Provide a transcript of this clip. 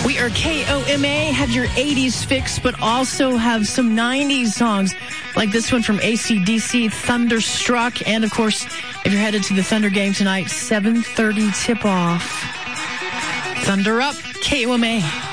We are KOMA, have your 80s fix, but also have some 90s songs like this one from AC/DC, Thunderstruck. And, of course, if you're headed to the Thunder game tonight, 7:30 tip-off. Thunder up, KOMA.